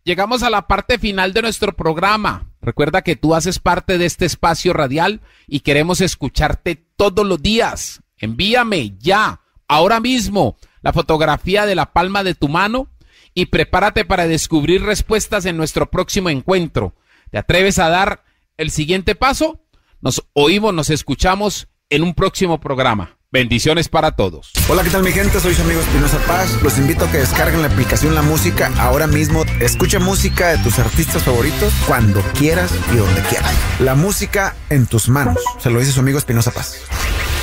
llegamos a la parte final de nuestro programa. Recuerda que tú haces parte de este espacio radial y queremos escucharte todos los días. Envíame ya, ahora mismo, la fotografía de la palma de tu mano y prepárate para descubrir respuestas en nuestro próximo encuentro. ¿Te atreves a dar el siguiente paso? Nos oímos, nos escuchamos en un próximo programa. Bendiciones para todos. Hola, ¿qué tal mi gente? Soy su amigo Espinosa Paz. Los invito a que descarguen la aplicación La Música ahora mismo. Escucha música de tus artistas favoritos cuando quieras y donde quieras. La música en tus manos. Se lo dice su amigo Espinosa Paz.